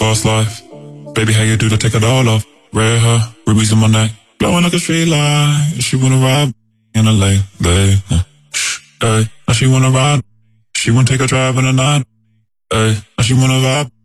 fast life. Baby, how you do to take it all off? Red hair, rubies in my neck, blowing like a street light. She wanna ride in a late, hey. Now she wanna ride. She wanna take a drive in the night, hey. Now she wanna vibe.